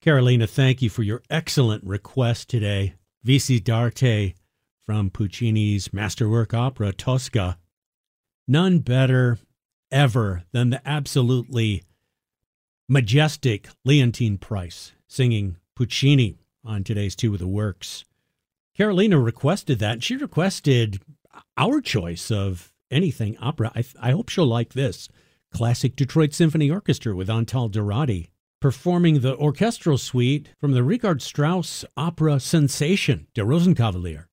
Carolina, thank you for your excellent request today. Visidarte from Puccini's masterwork opera Tosca. None better ever than the absolutely majestic Leontyne Price singing Puccini on today's Two of the Works. Carolina requested that, and she requested our choice of anything opera. I hope she'll like this. Classic Detroit Symphony Orchestra with Antal Dorati performing the orchestral suite from the Richard Strauss opera sensation, Der Rosenkavalier.